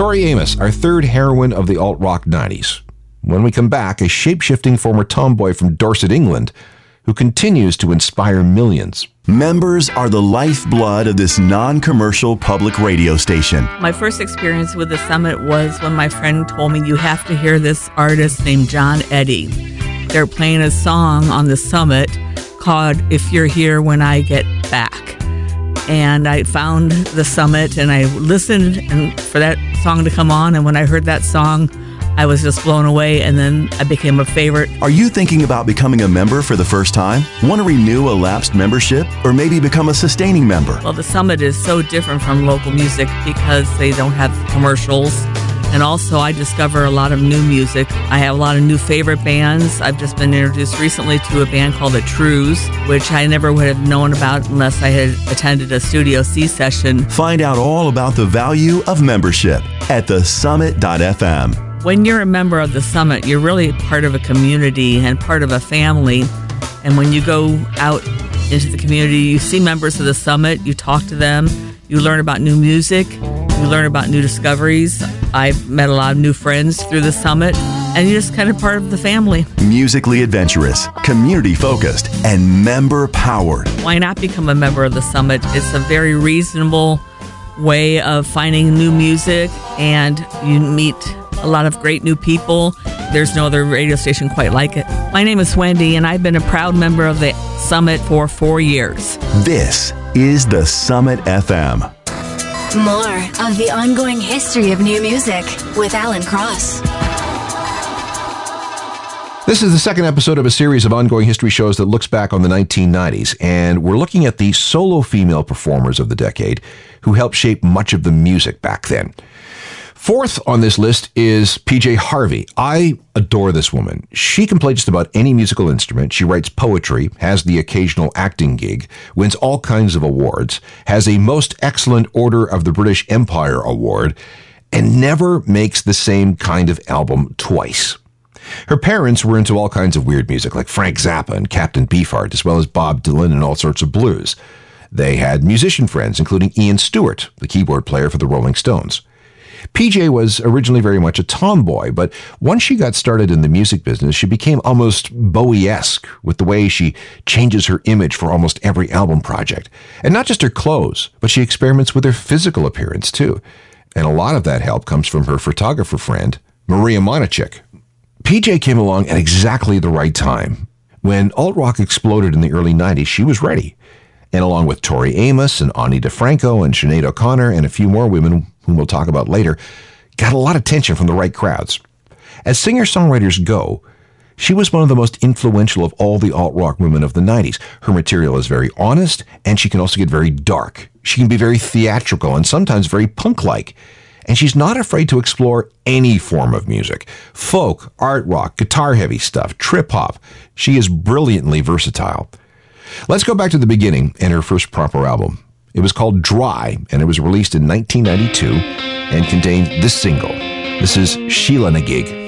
Tori Amos, our third heroine of the alt-rock 90s. When we come back, a shape-shifting former tomboy from Dorset, England, who continues to inspire millions. Members are the lifeblood of this non-commercial public radio station. My first experience with the Summit was when my friend told me, you have to hear this artist named John Eddy. They're playing a song on the Summit called If You're Here When I Get Back. And I found the Summit and I listened and for that song to come on. And when I heard that song, I was just blown away, and then I became a favorite. Are you thinking about becoming a member for the first time? Want to renew a lapsed membership or maybe become a sustaining member? Well, the Summit is so different from local music because they don't have commercials. And also, I discover a lot of new music. I have a lot of new favorite bands. I've just been introduced recently to a band called The Trues, which I never would have known about unless I had attended a Studio C session. Find out all about the value of membership at thesummit.fm. When you're a member of the Summit, you're really part of a community and part of a family. And when you go out into the community, you see members of the Summit, you talk to them, you learn about new music, you learn about new discoveries. I've met a lot of new friends through the Summit, and you're just kind of part of the family. Musically adventurous, community-focused, and member-powered. Why not become a member of the Summit? It's a very reasonable way of finding new music, and you meet a lot of great new people. There's no other radio station quite like it. My name is Wendy, and I've been a proud member of the Summit for 4 years. This is the Summit FM. More of the ongoing history of new music with Alan Cross. This is the second episode of a series of ongoing history shows that looks back on the 1990s, and we're looking at the solo female performers of the decade who helped shape much of the music back then. Fourth on this list is PJ Harvey. I adore this woman. She can play just about any musical instrument. She writes poetry, has the occasional acting gig, wins all kinds of awards, has a Most Excellent Order of the British Empire award, and never makes the same kind of album twice. Her parents were into all kinds of weird music, like Frank Zappa and Captain Beefheart, as well as Bob Dylan and all sorts of blues. They had musician friends, including Ian Stewart, the keyboard player for the Rolling Stones. PJ was originally very much a tomboy, but once she got started in the music business, she became almost Bowie-esque with the way she changes her image for almost every album project. And not just her clothes, but she experiments with her physical appearance too. And a lot of that help comes from her photographer friend, Maria Monachik. PJ came along at exactly the right time. When alt-rock exploded in the early 90s, she was ready. And along with Tori Amos and Ani DeFranco and Sinead O'Connor and a few more women whom we'll talk about later, got a lot of attention from the right crowds. As singer-songwriters go, she was one of the most influential of all the alt-rock women of the 90s. Her material is very honest, and she can also get very dark. She can be very theatrical and sometimes very punk-like. And she's not afraid to explore any form of music. Folk, art rock, guitar-heavy stuff, trip-hop. She is brilliantly versatile. Let's go back to the beginning and her first proper album. It was called Dry, and it was released in 1992 and contained this single. This is Sheila na Gig.